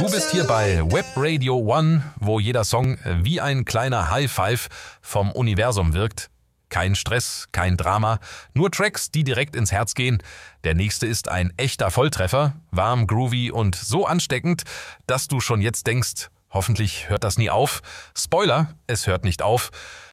Du bist hier bei Web Radio One, wo jeder Song wie ein kleiner High Five vom Universum wirkt. Kein Stress, kein Drama, nur Tracks, die direkt ins Herz gehen. Der nächste ist ein echter Volltreffer, warm, groovy und so ansteckend, dass du schon jetzt denkst, hoffentlich hört das nie auf. Spoiler, es hört nicht auf.